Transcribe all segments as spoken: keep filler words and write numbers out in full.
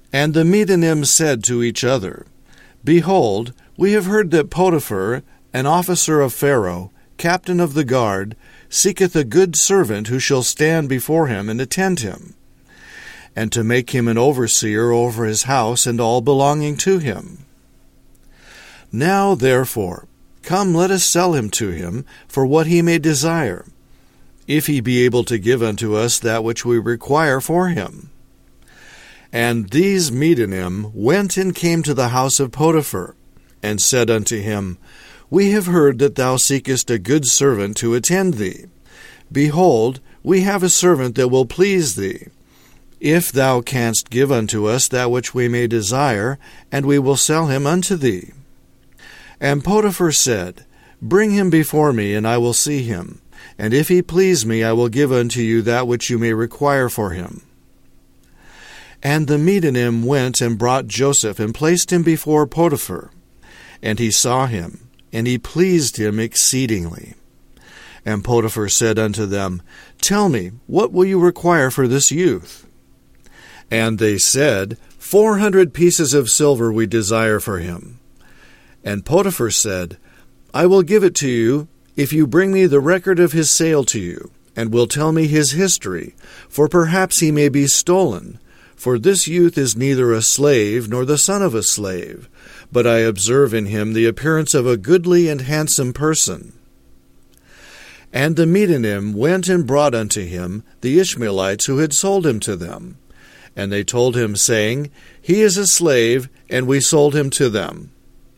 And the Medinim said to each other, Behold, we have heard that Potiphar, an officer of Pharaoh, captain of the guard, seeketh a good servant who shall stand before him and attend him, and to make him an overseer over his house and all belonging to him. Now therefore, come, let us sell him to him for what he may desire, if he be able to give unto us that which we require for him. And these Medinim went and came to the house of Potiphar, and said unto him, We have heard that thou seekest a good servant to attend thee. Behold, we have a servant that will please thee. If thou canst give unto us that which we may desire, and we will sell him unto thee. And Potiphar said, Bring him before me, and I will see him. And if he please me, I will give unto you that which you may require for him. And the Medinim went and brought Joseph, and placed him before Potiphar. And he saw him, and he pleased him exceedingly. And Potiphar said unto them, Tell me, what will you require for this youth? And they said, Four hundred pieces of silver we desire for him. And Potiphar said, I will give it to you, if you bring me the record of his sale to you, and will tell me his history, for perhaps he may be stolen. For this youth is neither a slave nor the son of a slave, but I observe in him the appearance of a goodly and handsome person. And the Medinim went and brought unto him the Ishmaelites who had sold him to them. And they told him, saying, He is a slave, and we sold him to them.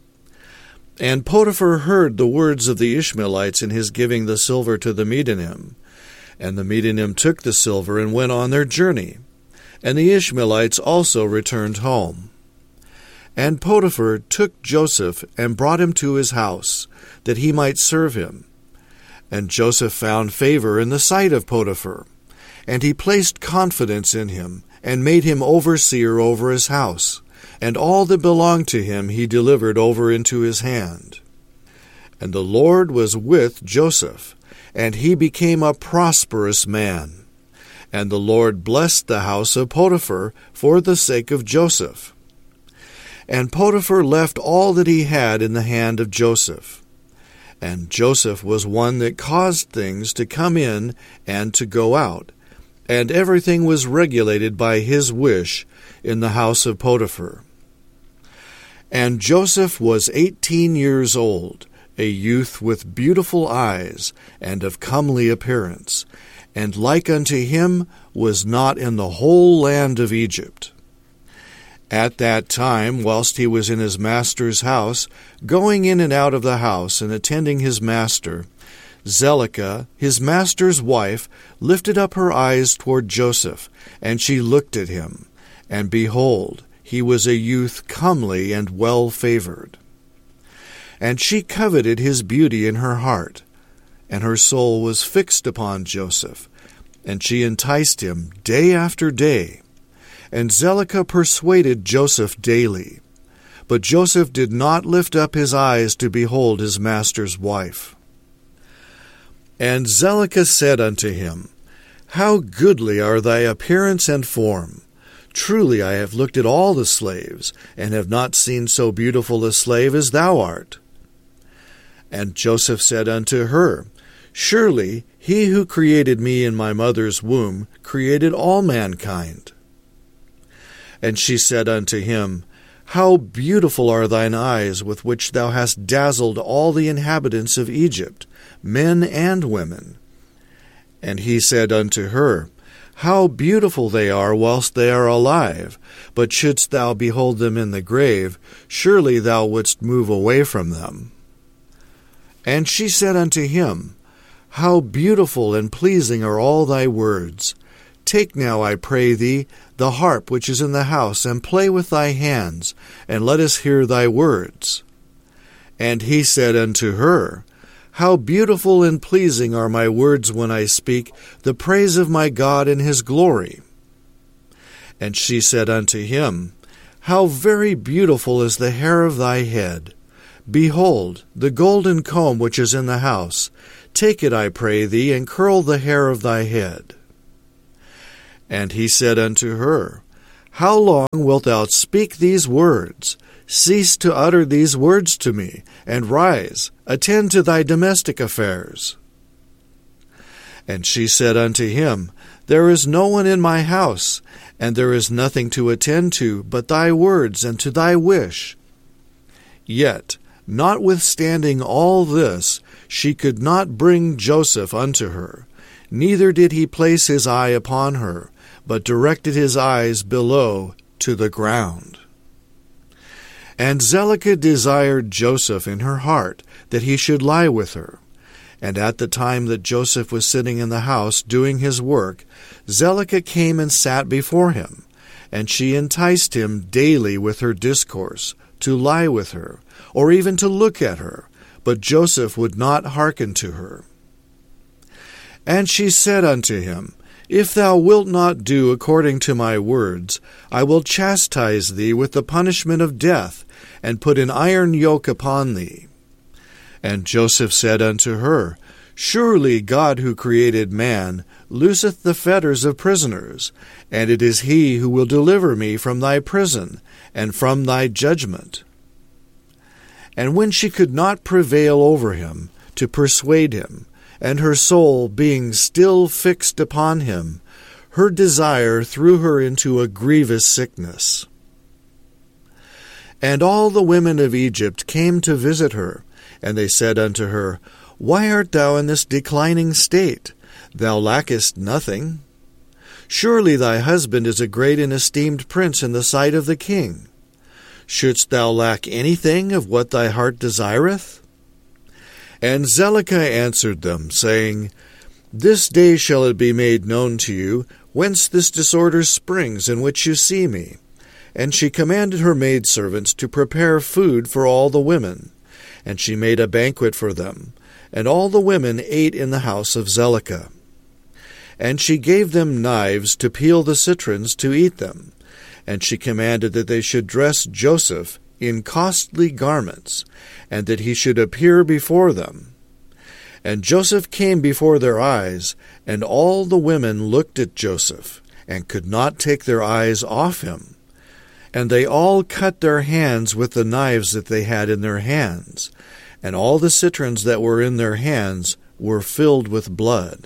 And Potiphar heard the words of the Ishmaelites in his giving the silver to the Medinim. And the Medinim took the silver and went on their journey. And the Ishmaelites also returned home. And Potiphar took Joseph and brought him to his house, that he might serve him. And Joseph found favor in the sight of Potiphar, and he placed confidence in him, and made him overseer over his house, and all that belonged to him he delivered over into his hand. And the Lord was with Joseph, and he became a prosperous man. And the Lord blessed the house of Potiphar for the sake of Joseph. And Potiphar left all that he had in the hand of Joseph. And Joseph was one that caused things to come in and to go out, and everything was regulated by his wish in the house of Potiphar. And Joseph was eighteen years old, a youth with beautiful eyes, and of comely appearance, and like unto him was not in the whole land of Egypt. At that time, whilst he was in his master's house, going in and out of the house and attending his master, Zelicah, his master's wife, lifted up her eyes toward Joseph, and she looked at him, and behold, he was a youth comely and well-favored. And she coveted his beauty in her heart, and her soul was fixed upon Joseph, and she enticed him day after day. And Zelicah persuaded Joseph daily. But Joseph did not lift up his eyes to behold his master's wife. And Zelicah said unto him, How goodly are thy appearance and form! Truly I have looked at all the slaves, and have not seen so beautiful a slave as thou art. And Joseph said unto her, Surely he who created me in my mother's womb created all mankind. And she said unto him, How beautiful are thine eyes, with which thou hast dazzled all the inhabitants of Egypt, men and women. And he said unto her, How beautiful they are whilst they are alive, but shouldst thou behold them in the grave, surely thou wouldst move away from them. And she said unto him, How beautiful and pleasing are all thy words! Take now, I pray thee, the harp which is in the house, and play with thy hands, and let us hear thy words. And he said unto her, How beautiful and pleasing are my words when I speak the praise of my God and his glory. And she said unto him, How very beautiful is the hair of thy head! Behold, the golden comb which is in the house, take it, I pray thee, and curl the hair of thy head. And he said unto her, How long wilt thou speak these words? Cease to utter these words to me, and rise, attend to thy domestic affairs. And she said unto him, There is no one in my house, and there is nothing to attend to but thy words and to thy wish. Yet, notwithstanding all this, she could not bring Joseph unto her, neither did he place his eye upon her, but directed his eyes below to the ground. And Zelicah desired Joseph in her heart, that he should lie with her. And at the time that Joseph was sitting in the house doing his work, Zelicah came and sat before him, and she enticed him daily with her discourse, to lie with her, or even to look at her, but Joseph would not hearken to her. And she said unto him, If thou wilt not do according to my words, I will chastise thee with the punishment of death, and put an iron yoke upon thee. And Joseph said unto her, Surely God who created man looseth the fetters of prisoners, and it is he who will deliver me from thy prison, and from thy judgment. And when she could not prevail over him, to persuade him, and her soul being still fixed upon him, her desire threw her into a grievous sickness. And all the women of Egypt came to visit her, and they said unto her, Why art thou in this declining state? Thou lackest nothing. Surely thy husband is a great and esteemed prince in the sight of the king. Shouldst thou lack anything of what thy heart desireth? And Zelicah answered them, saying, This day shall it be made known to you, whence this disorder springs in which you see me. And she commanded her maidservants to prepare food for all the women. And she made a banquet for them, and all the women ate in the house of Zelicah. And she gave them knives to peel the citrons to eat them. And she commanded that they should dress Joseph in costly garments, and that he should appear before them. And Joseph came before their eyes, and all the women looked at Joseph, and could not take their eyes off him. And they all cut their hands with the knives that they had in their hands, and all the citrons that were in their hands were filled with blood.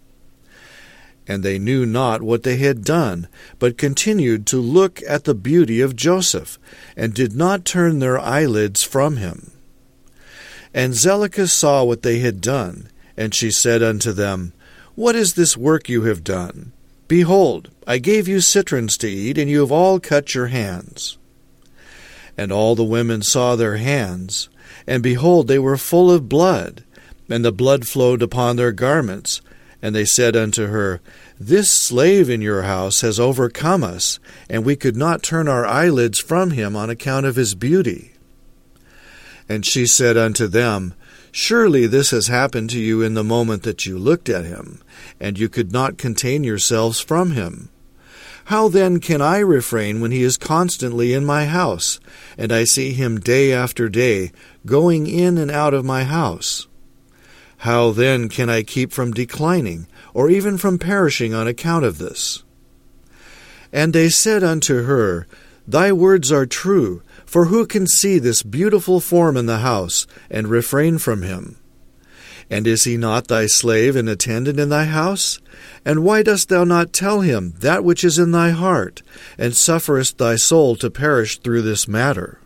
And they knew not what they had done, but continued to look at the beauty of Joseph, and did not turn their eyelids from him. And Zelicah saw what they had done, and she said unto them, What is this work you have done? Behold, I gave you citrons to eat, and you have all cut your hands. And all the women saw their hands, and behold, they were full of blood, and the blood flowed upon their garments. And they said unto her, This slave in your house has overcome us, and we could not turn our eyelids from him on account of his beauty. And she said unto them, Surely this has happened to you in the moment that you looked at him, and you could not contain yourselves from him. How then can I refrain when he is constantly in my house, and I see him day after day, going in and out of my house? How then can I keep from declining, or even from perishing on account of this? And they said unto her, Thy words are true, for who can see this beautiful form in the house, and refrain from him? And is he not thy slave and attendant in thy house? And why dost thou not tell him that which is in thy heart, and sufferest thy soul to perish through this matter?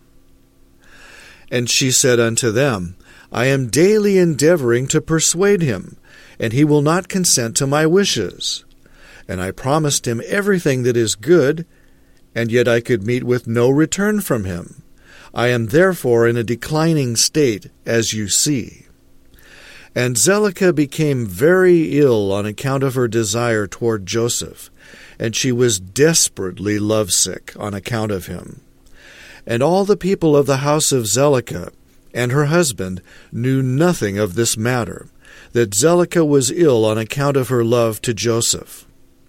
And she said unto them, I am daily endeavoring to persuade him, and he will not consent to my wishes. And I promised him everything that is good, and yet I could meet with no return from him. I am therefore in a declining state, as you see. And Zelicah became very ill on account of her desire toward Joseph, and she was desperately lovesick on account of him. And all the people of the house of Zelicah and her husband knew nothing of this matter, that Zelicah was ill on account of her love to Joseph.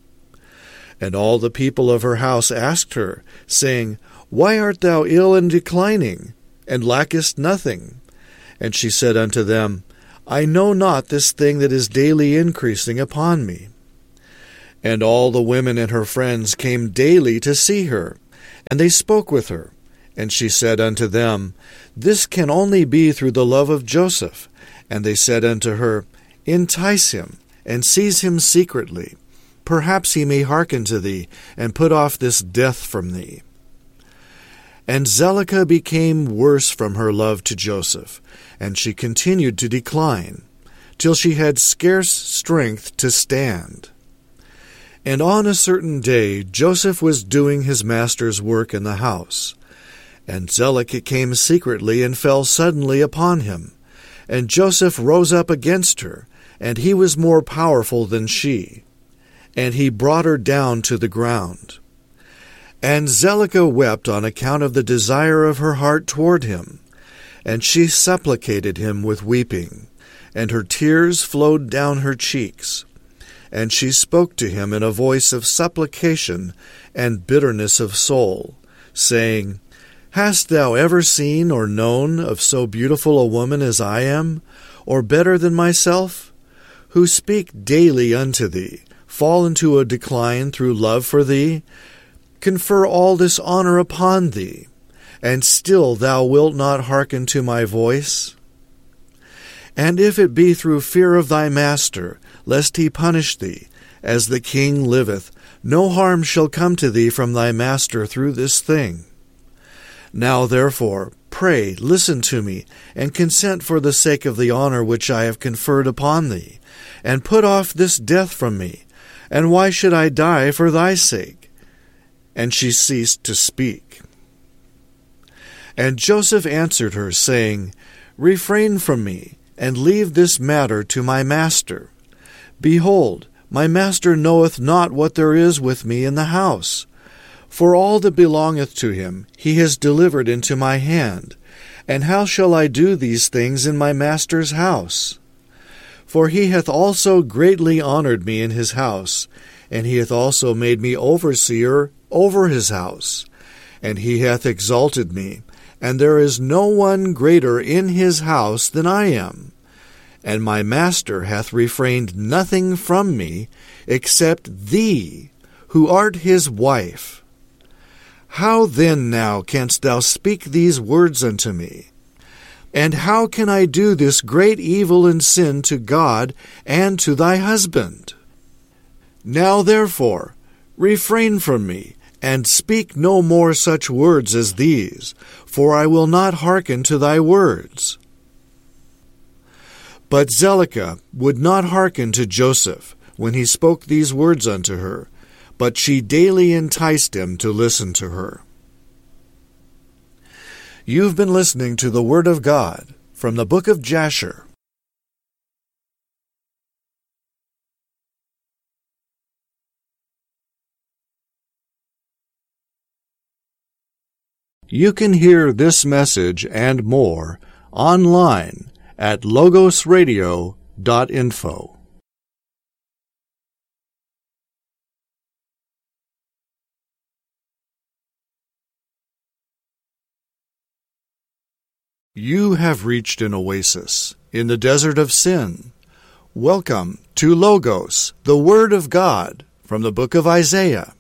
And all the people of her house asked her, saying, Why art thou ill and declining, and lackest nothing? And she said unto them, I know not this thing that is daily increasing upon me. And all the women and her friends came daily to see her, and they spoke with her. And she said unto them, This can only be through the love of Joseph. And they said unto her, Entice him, and seize him secretly. Perhaps he may hearken to thee, and put off this death from thee. And Zelicah became worse from her love to Joseph, and she continued to decline, till she had scarce strength to stand. And on a certain day Joseph was doing his master's work in the house. And Zelicah came secretly and fell suddenly upon him. And Joseph rose up against her, and he was more powerful than she. And he brought her down to the ground. And Zelicah wept on account of the desire of her heart toward him. And she supplicated him with weeping, and her tears flowed down her cheeks. And she spoke to him in a voice of supplication and bitterness of soul, saying, Hast thou ever seen or known of so beautiful a woman as I am, or better than myself, who speak daily unto thee, fall into a decline through love for thee, confer all this honor upon thee, and still thou wilt not hearken to my voice? And if it be through fear of thy master, lest he punish thee, as the king liveth, no harm shall come to thee from thy master through this thing. Now therefore, pray, listen to me, and consent for the sake of the honor which I have conferred upon thee, and put off this death from me. And why should I die for thy sake? And she ceased to speak. And Joseph answered her, saying, Refrain from me, and leave this matter to my master. Behold, my master knoweth not what there is with me in the house. For all that belongeth to him he has delivered into my hand. And how shall I do these things in my master's house? For he hath also greatly honored me in his house, and he hath also made me overseer over his house. And he hath exalted me, and there is no one greater in his house than I am. And my master hath refrained nothing from me, except thee, who art his wife. How then now canst thou speak these words unto me? And how can I do this great evil and sin to God and to thy husband? Now therefore, refrain from me, and speak no more such words as these, for I will not hearken to thy words. But Zelicah would not hearken to Joseph when he spoke these words unto her, but she daily enticed him to listen to her. You've been listening to the Word of God from the book of Jasher. You can hear this message and more online at logos radio dot info. You have reached an oasis in the desert of sin. Welcome to Logos, the Word of God, from the book of Isaiah.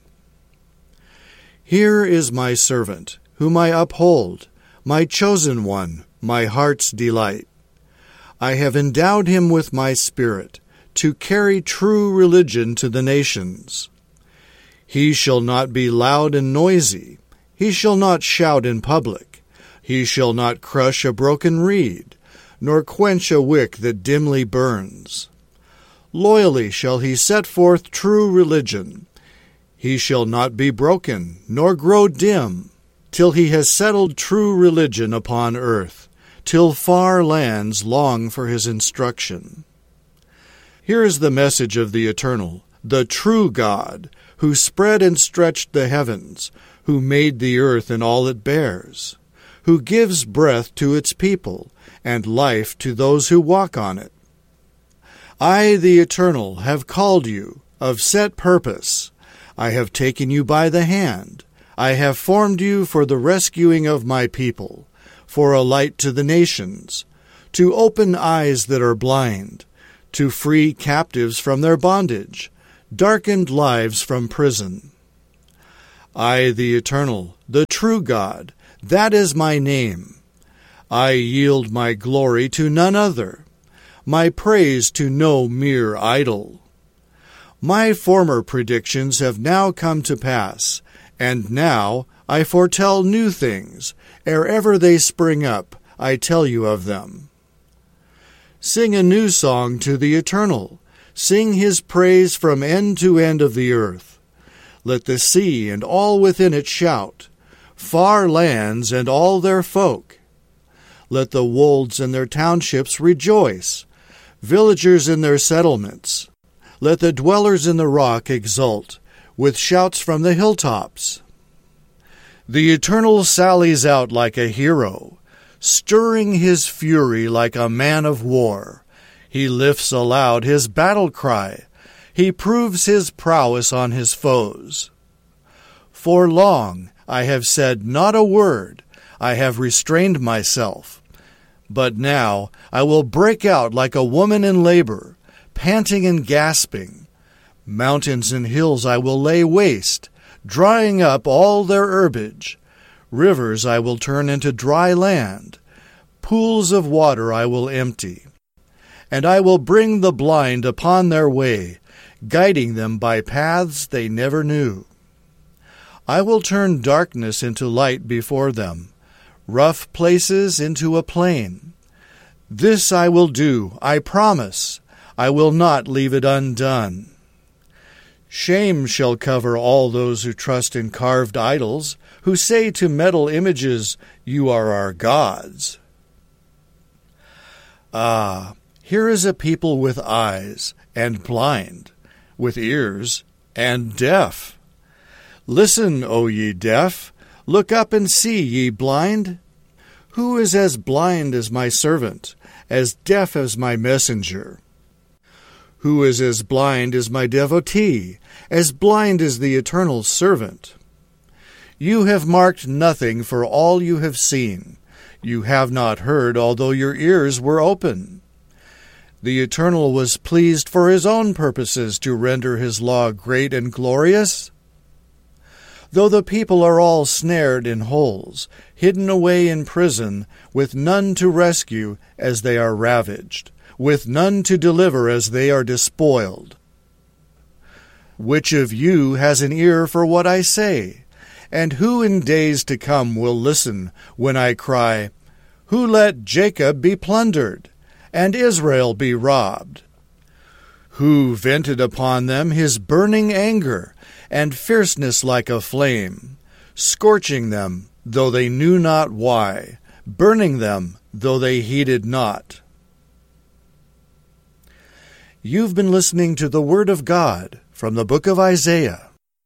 Here is my servant, whom I uphold, my chosen one, my heart's delight. I have endowed him with my spirit, to carry true religion to the nations. He shall not be loud and noisy. He shall not shout in public. He shall not crush a broken reed, nor quench a wick that dimly burns. Loyally shall he set forth true religion. He shall not be broken, nor grow dim, till he has settled true religion upon earth, till far lands long for his instruction. Here is the message of the Eternal, the true God, who spread and stretched the heavens, who made the earth and all it bears, who gives breath to its people, and life to those who walk on it. I, the Eternal, have called you, of set purpose. I have taken you by the hand. I have formed you for the rescuing of my people, for a light to the nations, to open eyes that are blind, to free captives from their bondage, darkened lives from prison. I, the Eternal, the true God, that is my name. I yield my glory to none other, my praise to no mere idol. My former predictions have now come to pass, and now I foretell new things. Ere ever they spring up, I tell you of them. Sing a new song to the Eternal. Sing his praise from end to end of the earth. Let the sea and all within it shout, far lands and all their folk. Let the wolds and their townships rejoice, villagers in their settlements. Let the dwellers in the rock exult, with shouts from the hilltops. The Eternal sallies out like a hero, stirring his fury like a man of war. He lifts aloud his battle cry. He proves his prowess on his foes. For long I have said not a word. I have restrained myself. But now I will break out like a woman in labor, panting and gasping. Mountains and hills I will lay waste, drying up all their herbage. Rivers I will turn into dry land. Pools of water I will empty. And I will bring the blind upon their way, guiding them by paths they never knew. I will turn darkness into light before them, rough places into a plain. This I will do, I promise. I will not leave it undone. Shame shall cover all those who trust in carved idols, who say to metal images, "You are our gods." Ah, here is a people with eyes and blind, with ears and deaf. Listen, O ye deaf, look up and see, ye blind. Who is as blind as my servant, as deaf as my messenger? Who is as blind as my devotee, as blind as the Eternal servant? You have marked nothing for all you have seen. You have not heard, although your ears were open. The Eternal was pleased for his own purposes to render his law great and glorious. Though the people are all snared in holes, hidden away in prison, with none to rescue as they are ravaged, with none to deliver as they are despoiled. Which of you has an ear for what I say? And who in days to come will listen when I cry, "Who let Jacob be plundered, and Israel be robbed? Who vented upon them his burning anger, and fierceness like a flame, scorching them, though they knew not why, burning them, though they heeded not?" You've been listening to the Word of God from the book of Isaiah.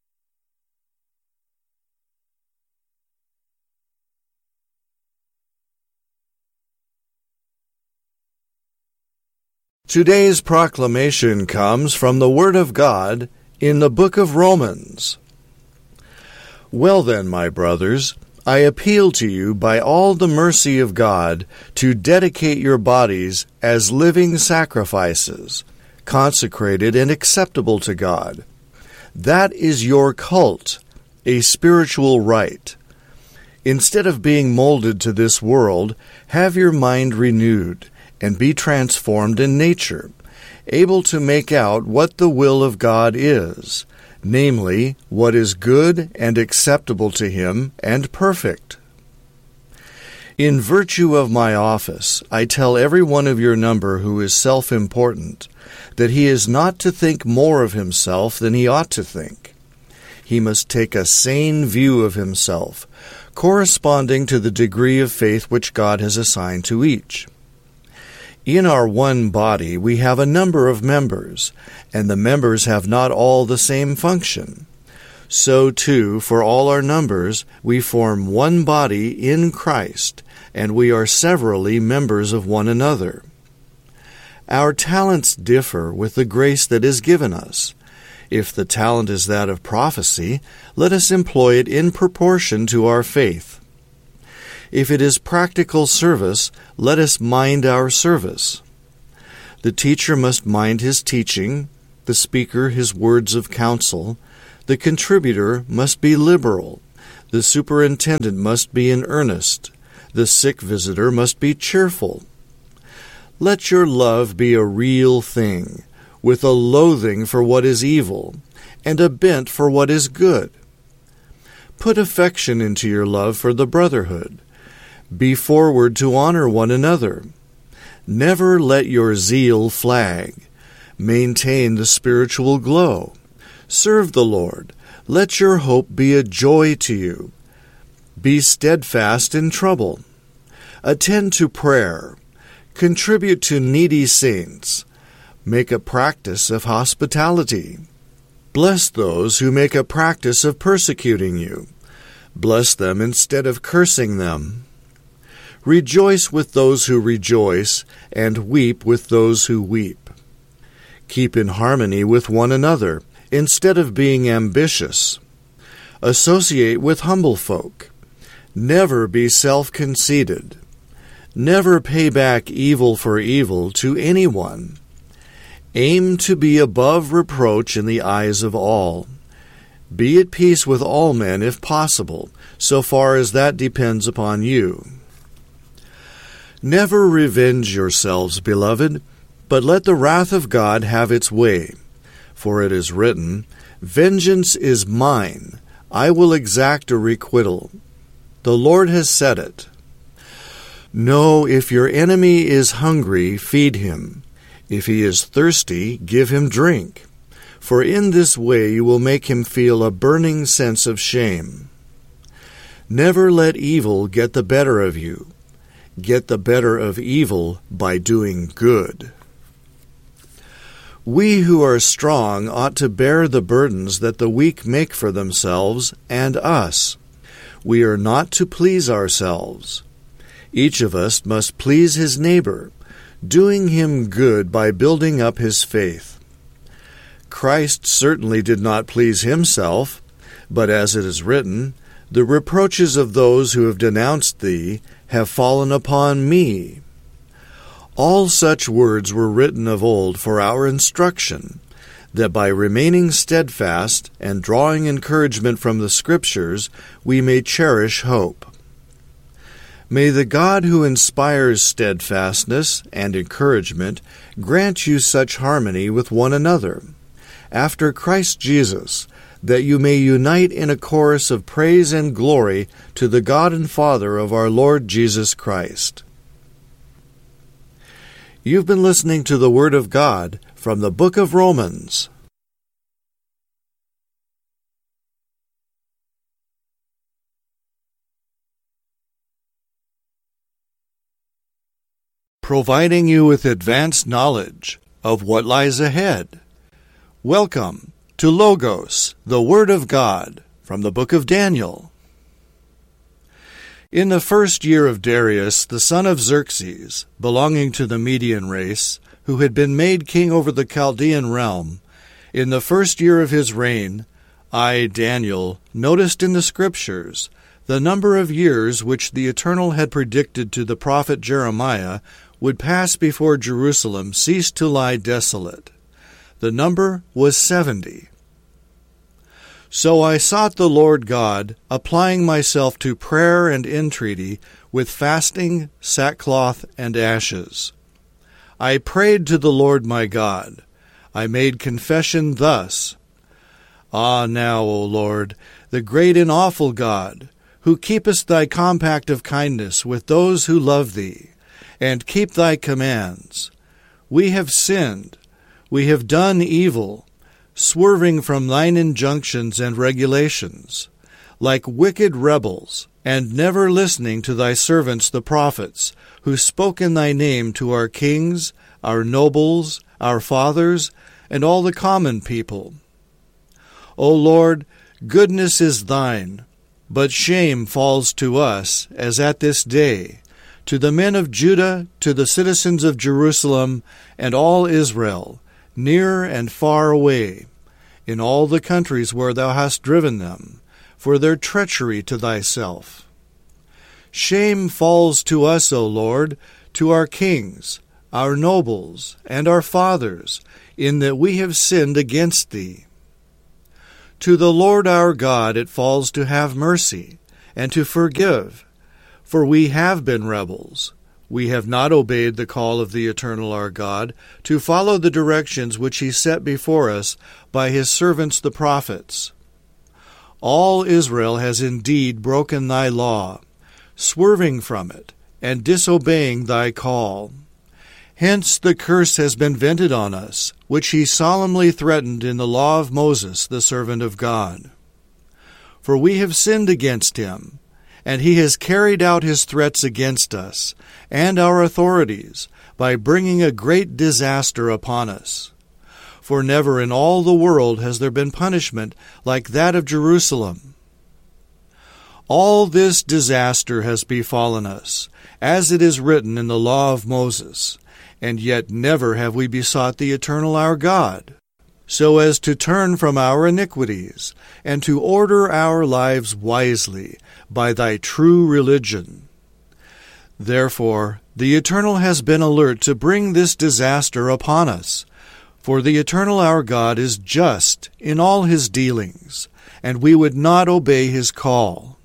Today's proclamation comes from the Word of God in the book of Romans. Well then, my brothers, I appeal to you by all the mercy of God to dedicate your bodies as living sacrifices, consecrated and acceptable to God. That is your cult, a spiritual rite. Instead of being molded to this world, have your mind renewed and be transformed in nature, able to make out what the will of God is, namely, what is good and acceptable to Him and perfect. In virtue of my office, I tell every one of your number who is self-important that he is not to think more of himself than he ought to think. He must take a sane view of himself, corresponding to the degree of faith which God has assigned to each. In our one body we have a number of members, and the members have not all the same function. So too, for all our numbers, we form one body in Christ, and we are severally members of one another. Our talents differ with the grace that is given us. If the talent is that of prophecy, let us employ it in proportion to our faith. If it is practical service, let us mind our service. The teacher must mind his teaching, the speaker his words of counsel, the contributor must be liberal, the superintendent must be in earnest, the sick visitor must be cheerful. Let your love be a real thing, with a loathing for what is evil, and a bent for what is good. Put affection into your love for the brotherhood. Be forward to honor one another. Never let your zeal flag. Maintain the spiritual glow. Serve the Lord. Let your hope be a joy to you. Be steadfast in trouble. Attend to prayer. Contribute to needy saints. Make a practice of hospitality. Bless those who make a practice of persecuting you. Bless them instead of cursing them. Rejoice with those who rejoice, and weep with those who weep. Keep in harmony with one another, instead of being ambitious. Associate with humble folk. Never be self-conceited. Never pay back evil for evil to anyone. Aim to be above reproach in the eyes of all. Be at peace with all men if possible, so far as that depends upon you. Never revenge yourselves, beloved, but let the wrath of God have its way. For it is written, Vengeance is mine, I will exact a requital. The Lord has said it. No, if your enemy is hungry, feed him. If he is thirsty, give him drink. For in this way you will make him feel a burning sense of shame. Never let evil get the better of you. Get the better of evil by doing good. We who are strong ought to bear the burdens that the weak make for themselves and us. We are not to please ourselves. Each of us must please his neighbor, doing him good by building up his faith. Christ certainly did not please himself, but as it is written, the reproaches of those who have denounced thee have fallen upon me. All such words were written of old for our instruction, that by remaining steadfast and drawing encouragement from the Scriptures, we may cherish hope. May the God who inspires steadfastness and encouragement grant you such harmony with one another, after Christ Jesus, that you may unite in a chorus of praise and glory to the God and Father of our Lord Jesus Christ. You've been listening to the Word of God from the book of Romans. Providing you with advanced knowledge of what lies ahead. Welcome to Logos, the Word of God, from the book of Daniel. In the first year of Darius, the son of Xerxes, belonging to the Median race, who had been made king over the Chaldean realm, in the first year of his reign, I, Daniel, noticed in the Scriptures the number of years which the Eternal had predicted to the prophet Jeremiah would pass before Jerusalem ceased to lie desolate. The number was seventy. So I sought the Lord God, applying myself to prayer and entreaty with fasting, sackcloth, and ashes. I prayed to the Lord my God. I made confession thus, Ah, now, O Lord, the great and awful God, who keepest thy compact of kindness with those who love thee, and keep thy commands. We have sinned, we have done evil, swerving from thine injunctions and regulations, like wicked rebels, and never listening to thy servants the prophets, who spoke in thy name to our kings, our nobles, our fathers, and all the common people. O Lord, goodness is thine, but shame falls to us, as at this day, to the men of Judah, to the citizens of Jerusalem, and all Israel, near and far away, in all the countries where thou hast driven them, for their treachery to thyself. Shame falls to us, O Lord, to our kings, our nobles, and our fathers, in that we have sinned against thee. To the Lord our God it falls to have mercy, and to forgive, for we have been rebels. We have not obeyed the call of the Eternal our God, to follow the directions which he set before us by his servants the prophets. All Israel has indeed broken thy law, swerving from it, and disobeying thy call. Hence the curse has been vented on us, which he solemnly threatened in the law of Moses, the servant of God. For we have sinned against him, and he has carried out his threats against us and our authorities by bringing a great disaster upon us. For never in all the world has there been punishment like that of Jerusalem. All this disaster has befallen us, as it is written in the law of Moses, and yet never have we besought the Eternal our God, so as to turn from our iniquities, and to order our lives wisely by thy true religion. Therefore the Eternal has been alert to bring this disaster upon us, for the Eternal our God is just in all his dealings, and we would not obey his call.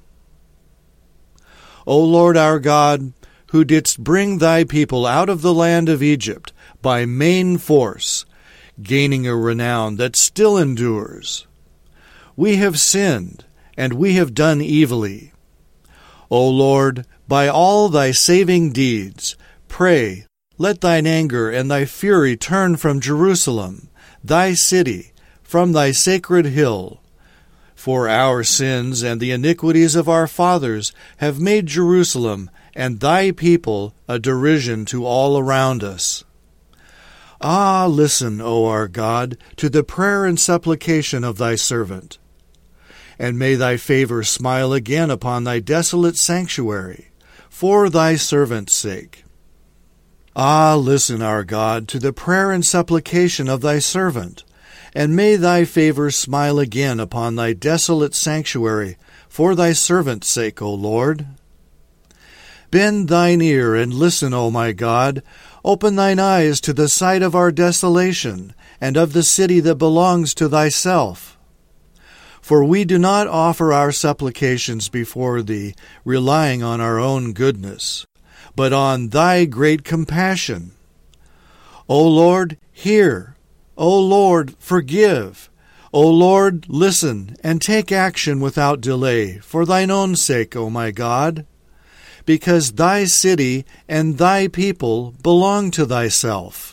O Lord our God, who didst bring thy people out of the land of Egypt by main force, gaining a renown that still endures, we have sinned, and we have done evilly. O Lord, by all thy saving deeds, pray, let thine anger and thy fury turn from Jerusalem, thy city, from thy sacred hill. For our sins and the iniquities of our fathers have made Jerusalem and thy people a derision to all around us. Ah, listen, O our God, to the prayer and supplication of thy servant. And may thy favor smile again upon thy desolate sanctuary, for thy servant's sake. Ah, listen, our God, to the prayer and supplication of thy servant, and may thy favor smile again upon thy desolate sanctuary, for thy servant's sake, O Lord. Bend thine ear and listen, O my God. Open thine eyes to the sight of our desolation, and of the city that belongs to thyself. For we do not offer our supplications before thee, relying on our own goodness, but on thy great compassion. O Lord, hear. O Lord, forgive. O Lord, listen, and take action without delay, for thine own sake, O my God, because thy city and thy people belong to thyself.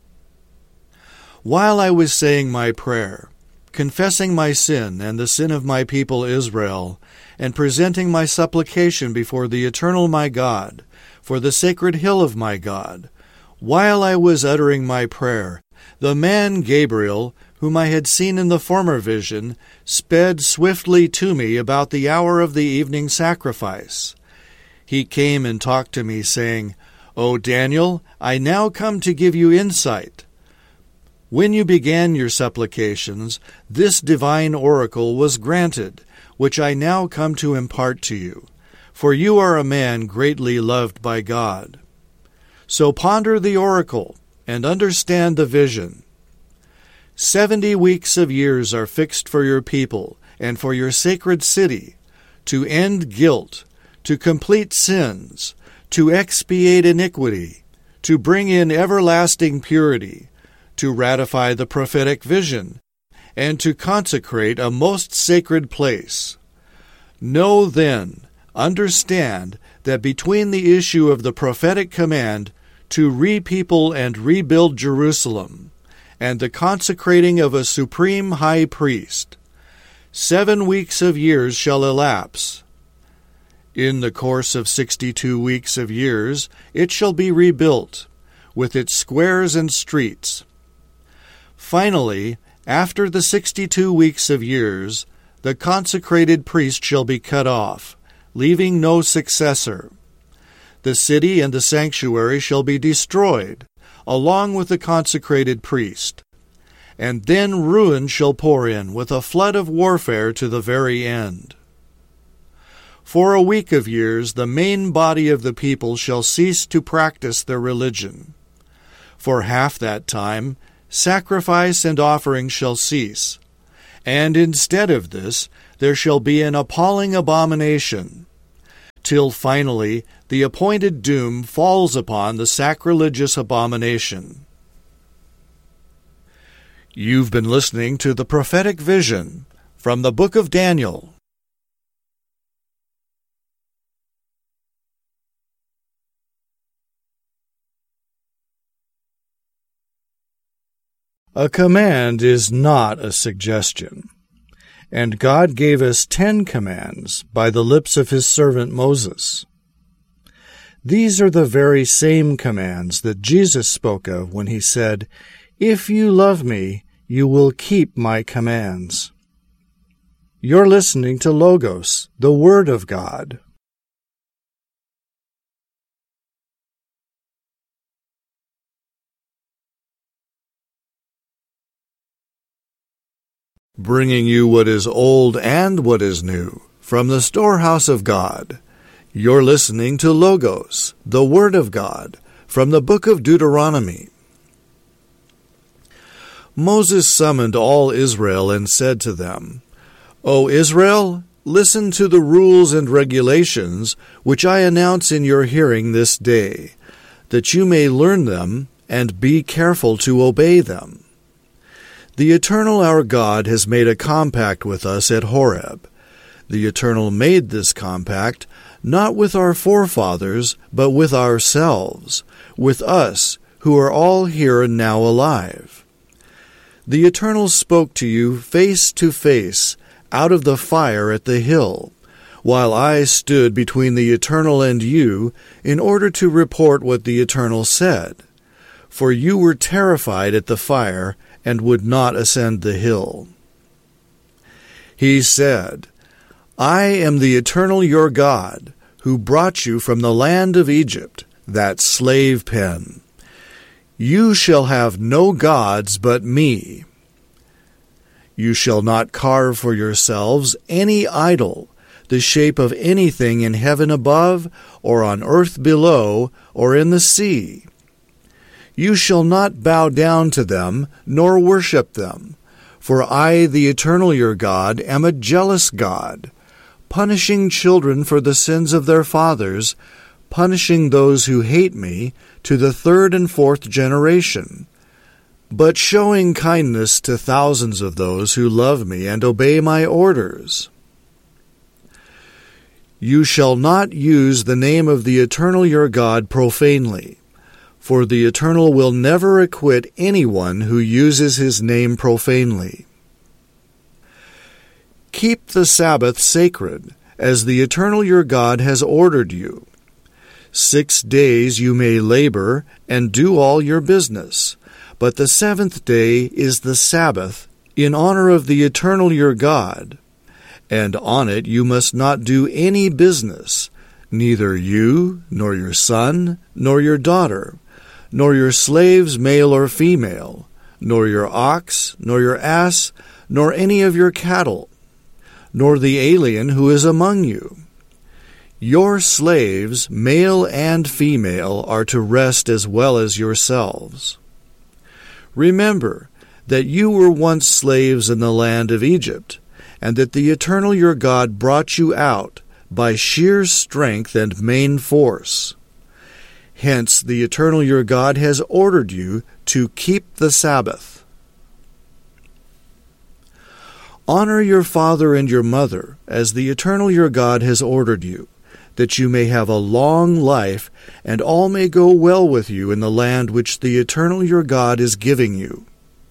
While I was saying my prayer, confessing my sin and the sin of my people Israel, and presenting my supplication before the Eternal my God, for the sacred hill of my God, while I was uttering my prayer, the man Gabriel, whom I had seen in the former vision, sped swiftly to me about the hour of the evening sacrifice. He came and talked to me, saying, O Daniel, I now come to give you insight. When you began your supplications, this divine oracle was granted, which I now come to impart to you, for you are a man greatly loved by God. So ponder the oracle, and understand the vision. Seventy weeks of years are fixed for your people, and for your sacred city, to end guilt, to complete sins, to expiate iniquity, to bring in everlasting purity, to ratify the prophetic vision, and to consecrate a most sacred place. Know then, understand, that between the issue of the prophetic command to repeople and rebuild Jerusalem, and the consecrating of a supreme high priest, seven weeks of years shall elapse. In the course of sixty-two weeks of years it shall be rebuilt, with its squares and streets. Finally, after the sixty-two weeks of years, the consecrated priest shall be cut off, leaving no successor. The city and the sanctuary shall be destroyed, along with the consecrated priest. And then ruin shall pour in with a flood of warfare to the very end. For a week of years the main body of the people shall cease to practice their religion. For half that time sacrifice and offering shall cease, and instead of this there shall be an appalling abomination, till finally the appointed doom falls upon the sacrilegious abomination. You've been listening to the prophetic vision from the book of Daniel. A command is not a suggestion, and God gave us ten commands by the lips of his servant Moses. These are the very same commands that Jesus spoke of when he said, "If you love me, you will keep my commands." You're listening to Logos, the Word of God. Bringing you what is old and what is new from the storehouse of God. You're listening to Logos, the Word of God, from the book of Deuteronomy. Moses summoned all Israel and said to them, "O Israel, listen to the rules and regulations which I announce in your hearing this day, that you may learn them and be careful to obey them. The Eternal our God has made a compact with us at Horeb. The Eternal made this compact not with our forefathers, but with ourselves, with us who are all here and now alive. The Eternal spoke to you face to face out of the fire at the hill, while I stood between the Eternal and you in order to report what the Eternal said. For you were terrified at the fire and would not ascend the hill." He said, "I am the Eternal your God, who brought you from the land of Egypt, that slave pen. You shall have no gods but me. You shall not carve for yourselves any idol, the shape of anything in heaven above, or on earth below, or in the sea. You shall not bow down to them, nor worship them. For I, the Eternal your God, am a jealous God, punishing children for the sins of their fathers, punishing those who hate me to the third and fourth generation, but showing kindness to thousands of those who love me and obey my orders. You shall not use the name of the Eternal your God profanely, for the Eternal will never acquit anyone who uses his name profanely. Keep the Sabbath sacred, as the Eternal your God has ordered you. Six days you may labor and do all your business, but the seventh day is the Sabbath in honor of the Eternal your God, and on it you must not do any business, neither you, nor your son, nor your daughter, nor your slaves male or female, nor your ox, nor your ass, nor any of your cattle, nor the alien who is among you. Your slaves, male and female, are to rest as well as yourselves. Remember that you were once slaves in the land of Egypt, and that the Eternal your God brought you out by sheer strength and main force. Hence the Eternal your God has ordered you to keep the Sabbath. Honor your father and your mother, as the Eternal your God has ordered you, that you may have a long life, and all may go well with you in the land which the Eternal your God is giving you.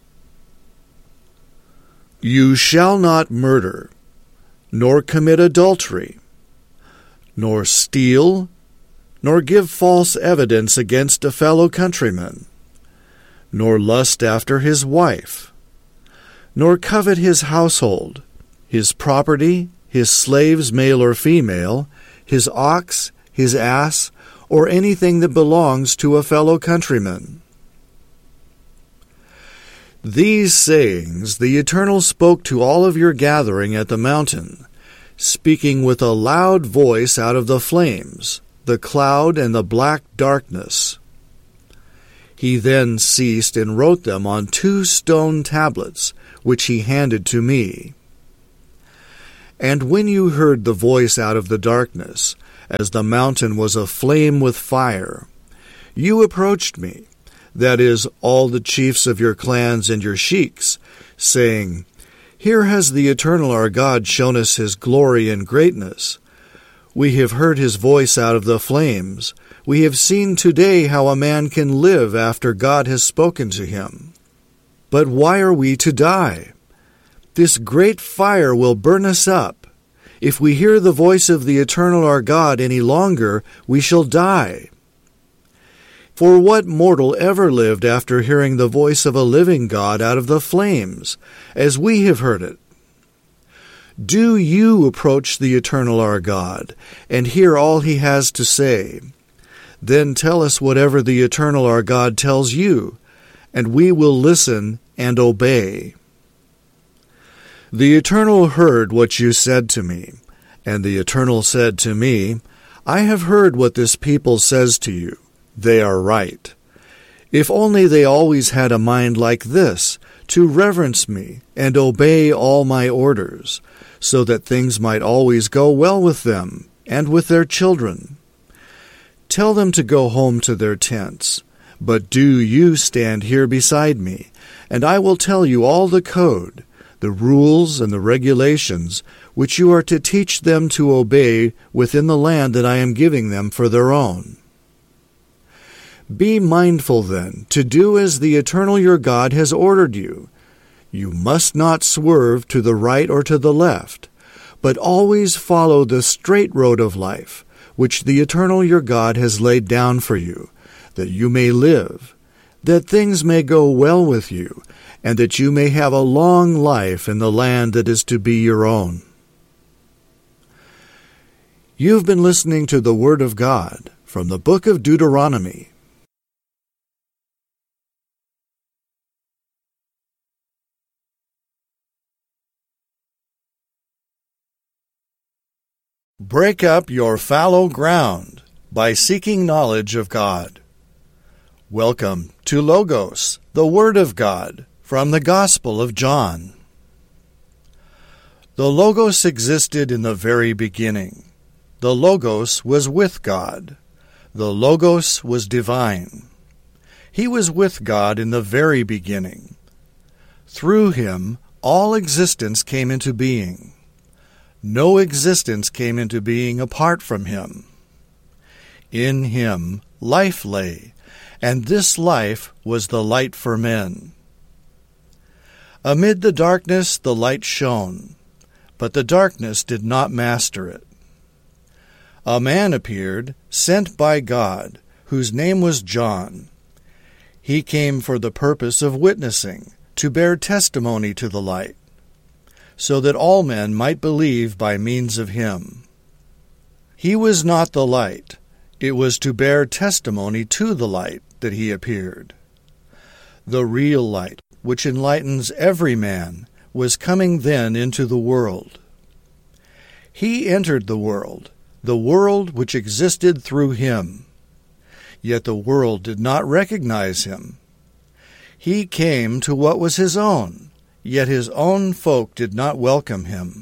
You shall not murder, nor commit adultery, nor steal, nor give false evidence against a fellow countryman, nor lust after his wife, nor covet his household, his property, his slaves male or female, his ox, his ass, or anything that belongs to a fellow countryman. These sayings the Eternal spoke to all of your gathering at the mountain, speaking with a loud voice out of the flames, the cloud and the black darkness. He then ceased and wrote them on two stone tablets, which he handed to me. And when you heard the voice out of the darkness, as the mountain was aflame with fire, you approached me, that is, all the chiefs of your clans and your sheiks, saying, Here has the Eternal our God shown us his glory and greatness. We have heard his voice out of the flames. We have seen today how a man can live after God has spoken to him. But why are we to die? This great fire will burn us up. If we hear the voice of the Eternal our God any longer, we shall die. For what mortal ever lived after hearing the voice of a living God out of the flames, as we have heard it? Do you approach the Eternal our God, and hear all he has to say. Then tell us whatever the Eternal our God tells you, and we will listen and obey. The Eternal heard what you said to me, and the Eternal said to me, I have heard what this people says to you. They are right. If only they always had a mind like this, to reverence me and obey all my orders, so that things might always go well with them and with their children. Tell them to go home to their tents, but do you stand here beside me, and I will tell you all the code, the rules and the regulations, which you are to teach them to obey within the land that I am giving them for their own. Be mindful, then, to do as the Eternal your God has ordered you. You must not swerve to the right or to the left, but always follow the straight road of life, which the Eternal your God has laid down for you, that you may live, that things may go well with you, and that you may have a long life in the land that is to be your own. You've been listening to the Word of God from the book of Deuteronomy. Break up your fallow ground by seeking knowledge of God. Welcome to Logos, the Word of God, from the Gospel of John. The Logos existed in the very beginning. The Logos was with God. The Logos was divine. He was with God in the very beginning. Through him, all existence came into being. No existence came into being apart from him. In him life lay, and this life was the light for men. Amid the darkness the light shone, but the darkness did not master it. A man appeared, sent by God, whose name was John. He came for the purpose of witnessing, to bear testimony to the light, so that all men might believe by means of him. He was not the light. It was to bear testimony to the light that he appeared. The real light, which enlightens every man, was coming then into the world. He entered the world, the world which existed through him. Yet the world did not recognize him. He came to what was his own, yet his own folk did not welcome him.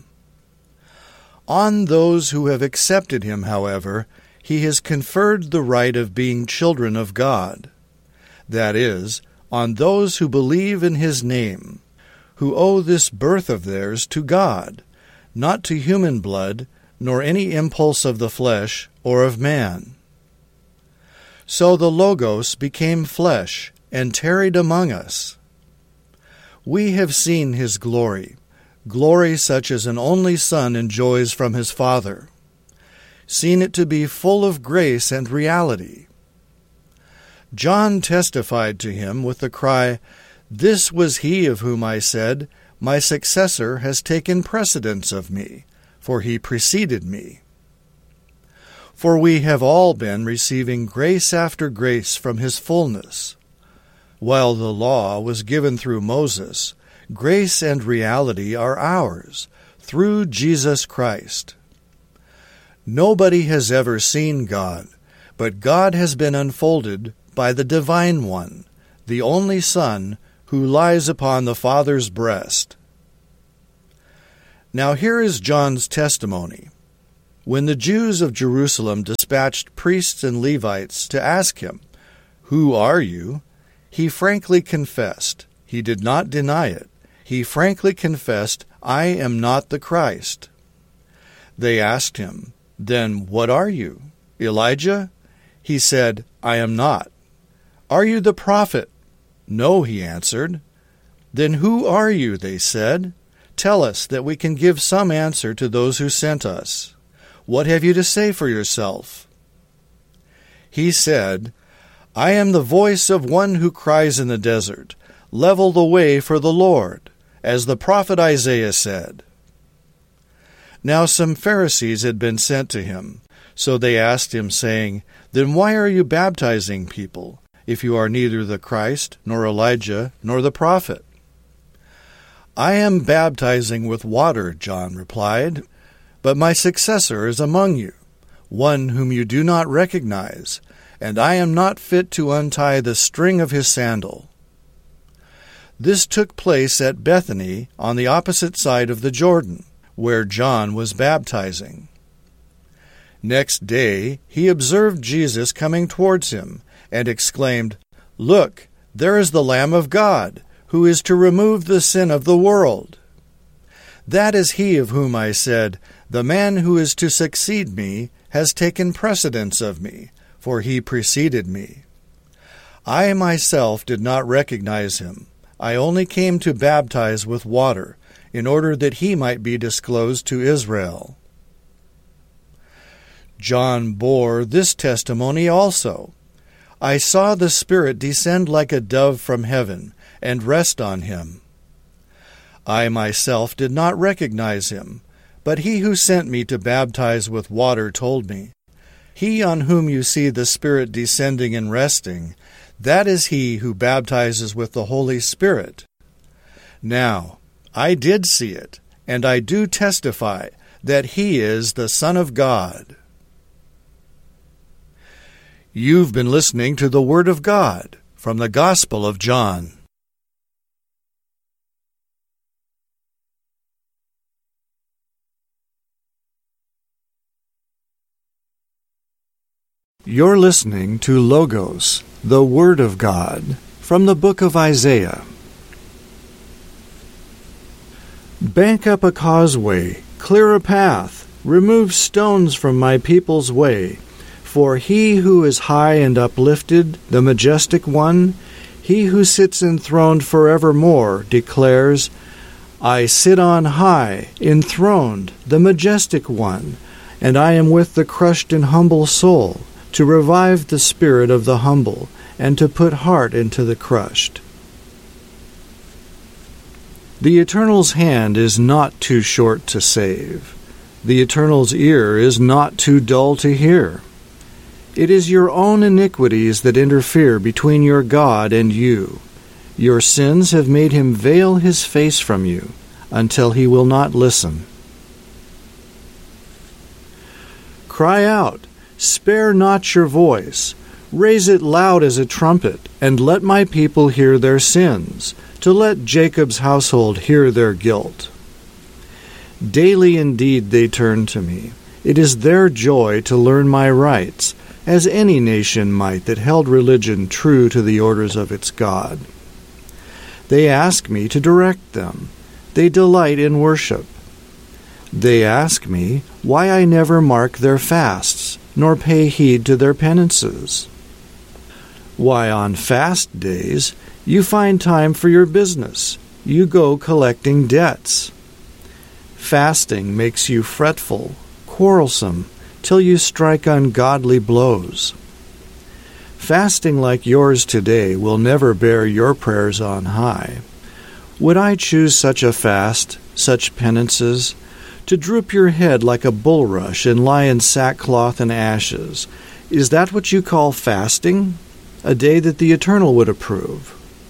On those who have accepted him, however, he has conferred the right of being children of God. That is, on those who believe in his name, who owe this birth of theirs to God, not to human blood, nor any impulse of the flesh or of man. So the Logos became flesh and tarried among us. We have seen his glory, glory such as an only Son enjoys from his Father, seen it to be full of grace and reality. John testified to him with the cry, "This was he of whom I said, 'My successor has taken precedence of me, for he preceded me.' For we have all been receiving grace after grace from his fullness. While the law was given through Moses, grace and reality are ours, through Jesus Christ. Nobody has ever seen God, but God has been unfolded by the Divine One, the only Son, who lies upon the Father's breast. Now here is John's testimony. When the Jews of Jerusalem dispatched priests and Levites to ask him, "Who are you?" he frankly confessed. He did not deny it. He frankly confessed, "I am not the Christ." They asked him, "Then what are you? Elijah?" He said, "I am not." "Are you the prophet?" "No," he answered. "Then who are you?" they said. "Tell us, that we can give some answer to those who sent us. What have you to say for yourself?" He said, "I am the voice of one who cries in the desert, 'Level the way for the Lord,' as the prophet Isaiah said." Now some Pharisees had been sent to him, so they asked him, saying, "Then why are you baptizing people, if you are neither the Christ, nor Elijah, nor the prophet?" "I am baptizing with water," John replied, "but my successor is among you, one whom you do not recognize, and I am not fit to untie the string of his sandal." This took place at Bethany, on the opposite side of the Jordan, where John was baptizing. Next day he observed Jesus coming towards him, and exclaimed, "Look, there is the Lamb of God, who is to remove the sin of the world. That is he of whom I said, 'The man who is to succeed me has taken precedence of me, for he preceded me.' I myself did not recognize him. I only came to baptize with water, in order that he might be disclosed to Israel." John bore this testimony also. "I saw the Spirit descend like a dove from heaven, and rest on him. I myself did not recognize him, but he who sent me to baptize with water told me, 'He on whom you see the Spirit descending and resting, that is he who baptizes with the Holy Spirit.' Now, I did see it, and I do testify that he is the Son of God." You've been listening to the Word of God from the Gospel of John. You're listening to Logos, the Word of God, from the book of Isaiah. Bank up a causeway, clear a path, remove stones from my people's way. For he who is high and uplifted, the majestic one, he who sits enthroned forevermore, declares, "I sit on high, enthroned, the majestic one, and I am with the crushed and humble soul, to revive the spirit of the humble, and to put heart into the crushed." The Eternal's hand is not too short to save. The Eternal's ear is not too dull to hear. It is your own iniquities that interfere between your God and you. Your sins have made him veil his face from you, until he will not listen. Cry out, spare not your voice, raise it loud as a trumpet, and let my people hear their sins, to let Jacob's household hear their guilt. Daily indeed they turn to me. It is their joy to learn my rights, as any nation might that held religion true to the orders of its God. They ask me to direct them. They delight in worship. They ask me why I never mark their fasts, nor pay heed to their penances. Why on fast days you find time for your business. You go collecting debts. Fasting makes you fretful, quarrelsome, till you strike ungodly blows. Fasting like yours today will never bear your prayers on high. Would I choose such a fast, such penances, to droop your head like a bulrush and lie in sackcloth and ashes? Is that what you call fasting? A day that the Eternal would approve?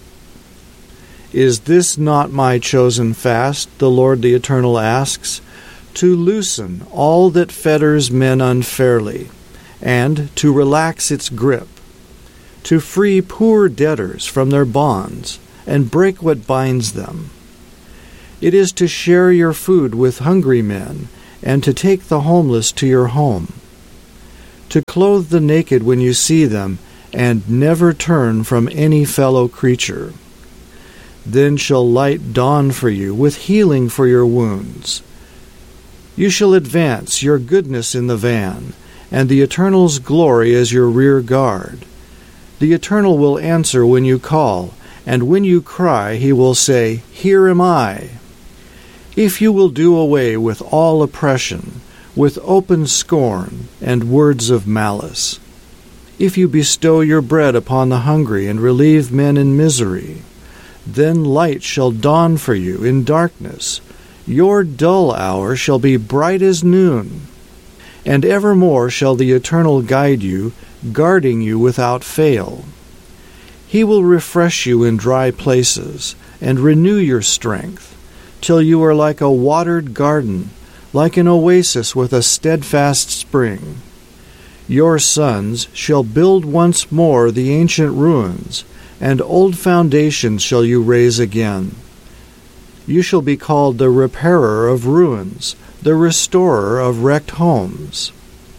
Is this not my chosen fast, the Lord the Eternal asks? To loosen all that fetters men unfairly, and to relax its grip, to free poor debtors from their bonds, and break what binds them. It is to share your food with hungry men, and to take the homeless to your home, to clothe the naked when you see them, and never turn from any fellow creature. Then shall light dawn for you, with healing for your wounds. You shall advance your goodness in the van, and the Eternal's glory as your rear guard. The Eternal will answer when you call, and when you cry he will say, Here am I. If you will do away with all oppression, with open scorn and words of malice, if you bestow your bread upon the hungry and relieve men in misery, then light shall dawn for you in darkness. Your dull hour shall be bright as noon, and evermore shall the Eternal guide you, guarding you without fail. He will refresh you in dry places, and renew your strength, till you are like a watered garden, like an oasis with a steadfast spring. Your sons shall build once more the ancient ruins, and old foundations shall you raise again. You shall be called the repairer of ruins, the restorer of wrecked homes.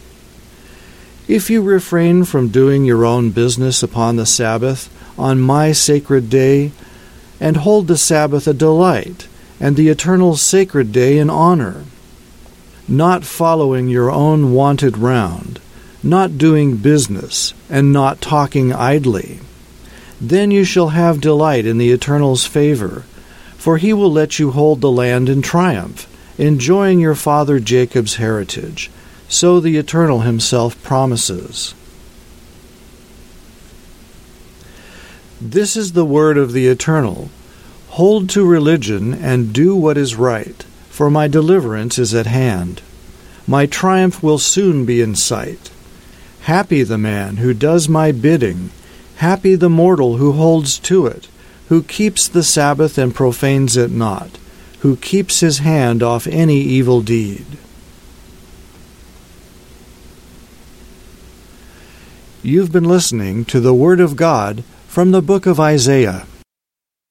If you refrain from doing your own business upon the Sabbath, on my sacred day, and hold the Sabbath a delight, and the Eternal's sacred day in honor, not following your own wonted round, not doing business, and not talking idly, then you shall have delight in the Eternal's favor, for he will let you hold the land in triumph, enjoying your father Jacob's heritage. So the Eternal himself promises. This is the word of the Eternal. Hold to religion and do what is right, for my deliverance is at hand. My triumph will soon be in sight. Happy the man who does my bidding, happy the mortal who holds to it, who keeps the Sabbath and profanes it not, who keeps his hand off any evil deed. You've been listening to the Word of God from the book of Isaiah.